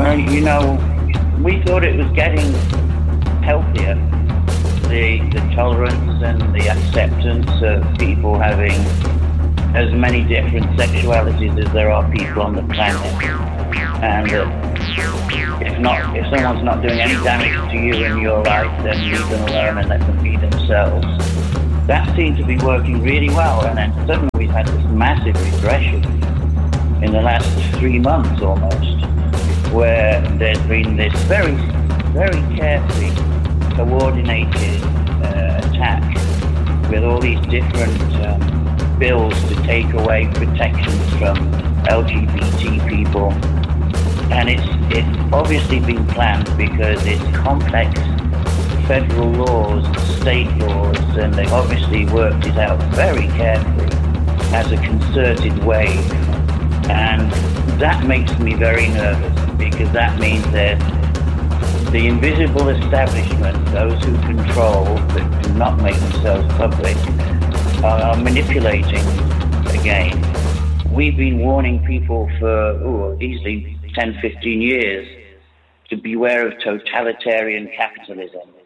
Well, we thought it was getting healthier. The tolerance and the acceptance of people having as many different sexualities as there are people on the planet. And if someone's not doing any damage to you in your life, then leave them alone and let them be themselves. That seemed to be working really well, and then suddenly we've had this massive regression in the last 3 months almost, where there's been this very, very carefully coordinated attack with all these different bills to take away protections from LGBT people. And it's obviously been planned because it's complex federal laws, state laws, and they've obviously worked it out very carefully as a concerted wave. And that makes me very nervous, because that means that the invisible establishment, those who control but do not make themselves public, are manipulating again. We've been warning people for easily 10, 15 years to beware of totalitarian capitalism.